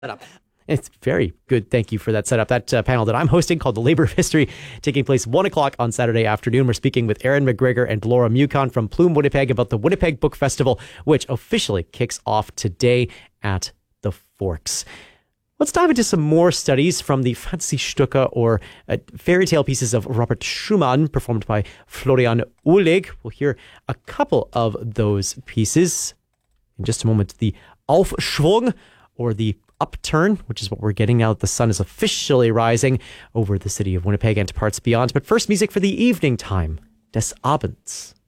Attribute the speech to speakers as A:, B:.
A: setup. It's very good. Thank you for that setup. That panel that I'm hosting called The Labor of History, taking place 1 o'clock on Saturday afternoon. We're speaking with Aaron McGregor and Laura Mucon from Plume Winnipeg about the Winnipeg Book Festival, which officially kicks off today at the Forks. Let's dive into some more studies from the Fantasy-Stücke, or fairy tale pieces of Robert Schumann, performed by Florian Uhlig. We'll hear a couple of those pieces in just a moment. The Aufschwung, or the upturn, which is what we're getting now that the sun is officially rising over the city of Winnipeg and parts beyond. But first, music for the evening time, des Abends.